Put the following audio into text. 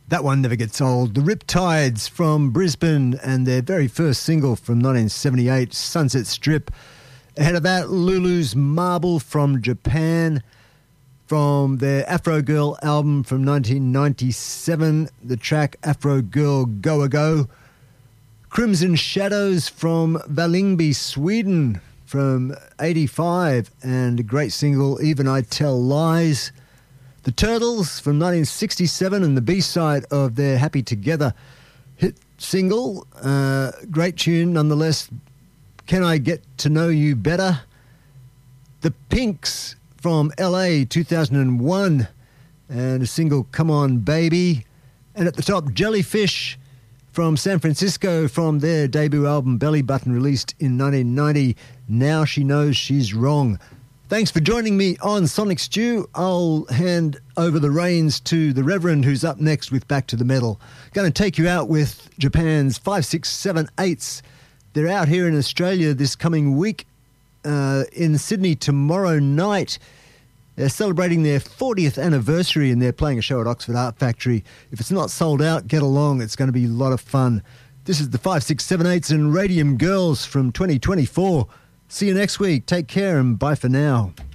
That one never gets old. The Riptides from Brisbane and their very first single from 1978, Sunset Strip. Ahead of that, Lulu's Marble from Japan. From their Afro Girl album from 1997, the track Afro Girl Go A Go. Crimson Shadows from Vällingby, Sweden from 85, and a great single, Even I Tell Lies. The Turtles from 1967 and the B-side of their Happy Together hit single. Great tune nonetheless. Can I Get to Know You Better? The Pinks from LA 2001 and a single Come On Baby. And at the top, Jellyfish from San Francisco from their debut album Belly Button, released in 1990. Now She Knows She's Wrong. Thanks for joining me on Sonic Stew. I'll hand over the reins to the Reverend, who's up next with Back to the Metal. Going to take you out with Japan's 568s. They're out here in Australia this coming week, in Sydney tomorrow night. They're celebrating their 40th anniversary and they're playing a show at Oxford Art Factory. If it's not sold out, get along. It's going to be a lot of fun. This is the 568s and Radium Girls from 2024. See you next week. Take care and bye for now.